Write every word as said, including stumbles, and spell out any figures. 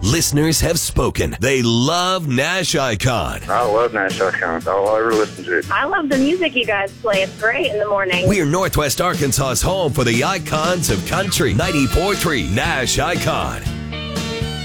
Listeners have spoken. They love Nash Icon. I love Nash Icon. I'll ever listen to it. I love the music you guys play. It's great in the morning. We're Northwest Arkansas's home for the icons of country. ninety-four point three Nash Icon.